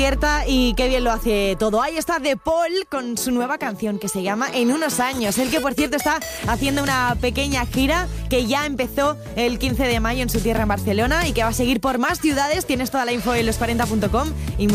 Y qué bien lo hace todo. Ahí está De Paul con su nueva canción que se llama En unos años. Él que, por cierto, está haciendo una pequeña gira que ya empezó el 15 de mayo en su tierra en Barcelona y que va a seguir por más ciudades. Tienes toda la info en los40.com y